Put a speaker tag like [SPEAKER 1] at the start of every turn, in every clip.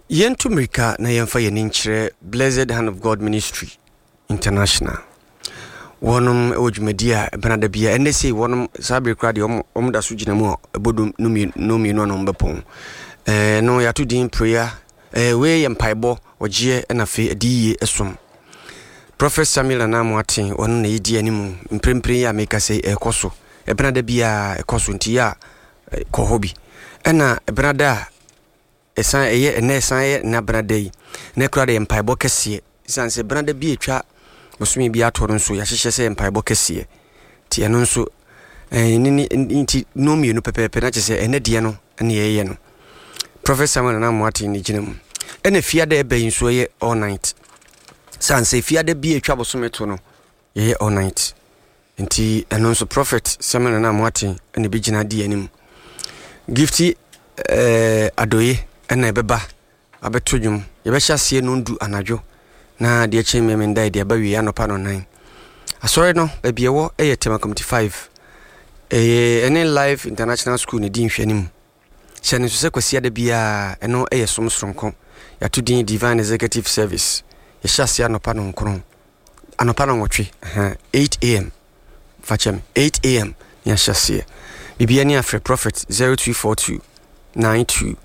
[SPEAKER 1] Yentu Mrika na yemfa yeninchire Blessed Hand of God Ministry International. Wonum ewumedia benada bia enese wonum sabre krade omda so gina mu ebodo numi no no mbepon. No ya to din prayer we yempaibo ogie na fe adiye esom. Prophet Samuel Anamuaten wonu na yidi animu mprempren ya meka say ekoso. Benada bia ekoso ntia ko hobi. Ena benada esan eye na esan ye na brada yi na krade yempaibo kese sanse brada bi etwa musumi bi atoro nso ya hyehye se yempaibo kese ti eno nso nti no mienu pepepe na chese ene de no ene ye no Prophet Samuel Anamuaten ni ginam ene fiade ebe nso ye all night sanse fiade bi etwa bosome to no ye all night nti eno nso Prophet Samuel Anamuaten ene bi gina di anim gifty adoye ena beba abetodwum yebehyasie no ndu anadwo na de cheme mendai de ba wi anopa no 9 asore no bebie wo Tema Community 5 ene live international school ne din hwanim hyane so se kwasia da bia eno somsronko ya to din divine executive service yehyasie anopa no nkron anopa no nwotwe 8 am fachem 8 am yehyasie bibia ni afre prophet 0242 92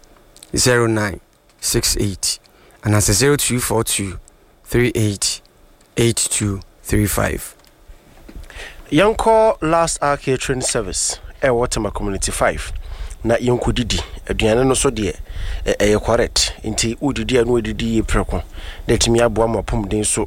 [SPEAKER 1] 0968 and as 0242 38 8235.
[SPEAKER 2] Yanko last hour catering service Tema Community 5 na yonko didi aduane no so de correct nti udidi anu udidi preko detimi aboa mapom den so